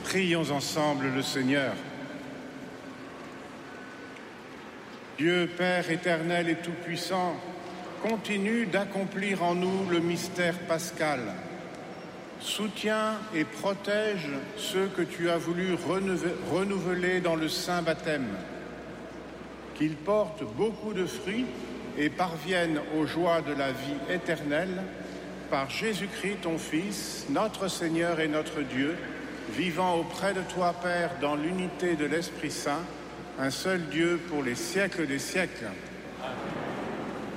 Prions ensemble le Seigneur. Dieu Père éternel et tout-puissant, continue d'accomplir en nous le mystère pascal. Soutiens et protège ceux que tu as voulu renouveler dans le saint baptême. Qu'ils portent beaucoup de fruits et parviennent aux joies de la vie éternelle par Jésus-Christ ton Fils, notre Seigneur et notre Dieu, vivant auprès de toi, Père, dans l'unité de l'Esprit Saint, un seul Dieu pour les siècles des siècles. Amen.